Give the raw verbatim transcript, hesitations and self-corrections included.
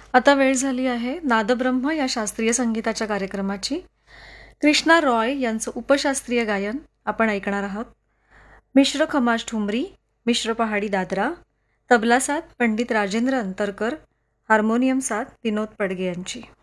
आता वेळ झाली आहे नादब्रह्म या शास्त्रीय संगीताच्या कार्यक्रमाची. कृष्णा रॉय यांचं उपशास्त्रीय गायन आपण ऐकणार आहोत. मिश्र खमाज ठुमरी, मिश्र पहाडी दादरा, तबला साथ पंडित राजेंद्र अंतरकर, हार्मोनियम साथ विनोद पडगे यांची.